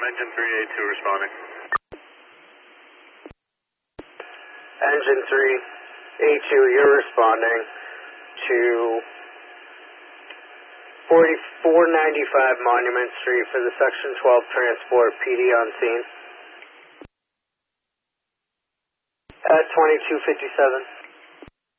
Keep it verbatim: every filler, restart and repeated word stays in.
engine three A two responding. Engine three A two, you're responding to forty-four ninety-five Monument Street for the Section twelve transport, P D on scene. At twenty-two fifty-seven.